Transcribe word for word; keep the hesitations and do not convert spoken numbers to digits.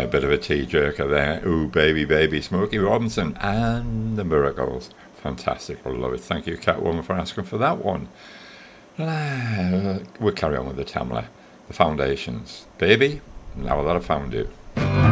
bit of a tearjerker there. Ooh, baby, baby, Smokey Robinson and the Miracles. Fantastic, I love it. Thank you, Catwoman, for asking for that one. We'll carry on with the Tamla. The Foundations. Baby, now that I've found you.